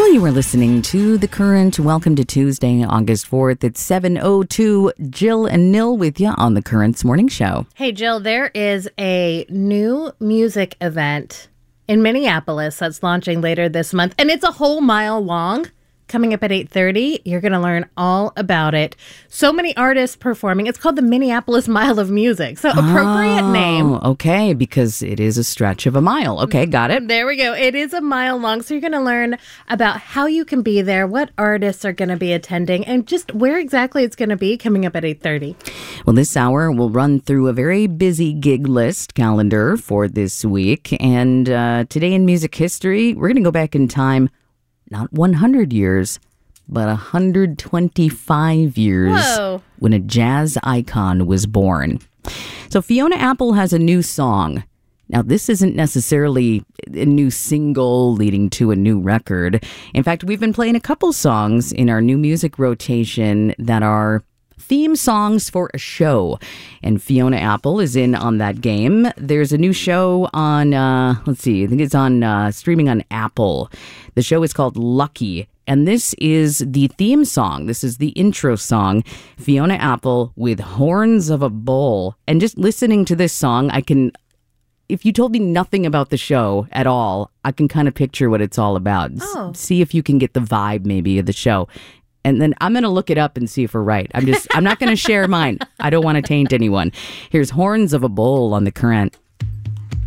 Well, you are listening to The Current. Welcome to Tuesday, August 4th. It's 7:02. Jill and Nil with you on The Current's Morning Show. Hey, Jill, there is a new music event in Minneapolis that's launching later this month, and it's a whole mile long. Coming up at 8:30, you're going to learn all about it. So many artists performing. It's called the Minneapolis Mile of Music. So appropriate name. Okay, because it is a stretch of a mile. Okay, got it. There we go. It is a mile long. So you're going to learn about how you can be there, what artists are going to be attending, and just where exactly it's going to be coming up at 8:30. Well, this hour we'll run through a very busy gig list calendar for this week. And today in music history, we're going to go back in time. Not 100 years, but 125 years. Whoa. When a jazz icon was born. So Fiona Apple has a new song. Now, this isn't necessarily a new single leading to a new record. In fact, we've been playing a couple songs in our new music rotation that are theme songs for a show. And Fiona Apple is in on that game. There's a new show on, I think it's on streaming on Apple. The show is called Lucky. And this is the theme song. This is the intro song. Fiona Apple with Horns of a Bull. And just listening to this song, if you told me nothing about the show at all, I can kind of picture what it's all about. Oh. See if you can get the vibe maybe of the show. And then I'm going to look it up and see if we're right. I'm not going to share mine. I don't want to taint anyone. Here's Horns of a Bull on The Current.